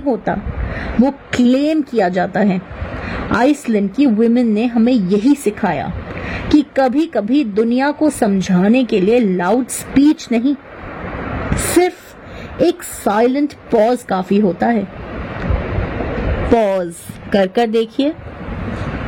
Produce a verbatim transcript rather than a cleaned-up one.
होता, वो क्लेम किया जाता है। आइसलैंड की वुमेन ने हमें यही सिखाया कि कभी कभी दुनिया को समझाने के लिए लाउड स्पीच नहीं, सिर्फ एक साइलेंट पॉज काफी होता है। पॉज कर कर देखिए,